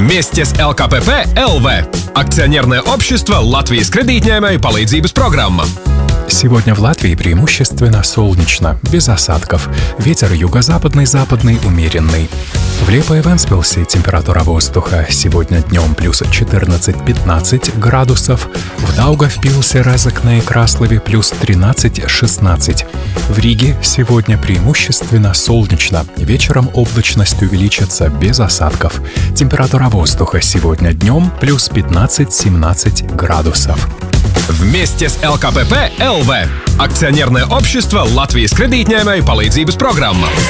Вместе с ЛКПП ЛВ. Акционерное общество Латвijas кредитņēmēju palīdzības программа. Сегодня в Латвии преимущественно солнечно, без осадков. Ветер юго-западный, западный умеренный. В Лепое Венспилсе температура воздуха сегодня днем плюс 14-15 градусов. В Даугавпилсе, Разокне и Краслове плюс 13-16. В Риге сегодня преимущественно солнечно. Вечером облачность увеличится без осадков. Температура воздуха сегодня днем плюс 15-17 градусов. Вместе с ЛКПП ЛВ. Акционерное общество Латвijas кредитņēmēju palīdzības программа.